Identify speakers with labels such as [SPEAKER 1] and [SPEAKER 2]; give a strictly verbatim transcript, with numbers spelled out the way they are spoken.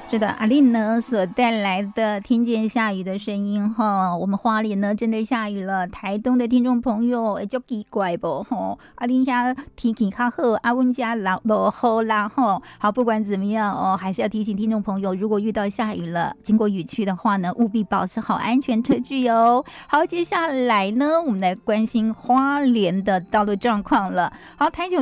[SPEAKER 1] 是的，阿令呢所带来的听见下雨的声音哈，我们花莲呢真的下雨了。台东的听众朋友会就奇怪不吼？阿令家天气较好，阿温家落落好啦吼。好，不管怎么样哦，还是要提醒听众朋友，如果遇到下雨了，经过雨区的话呢，务必保持好安全车距哦。好，接下来呢，我们来关心花莲的道路状况了。好，台九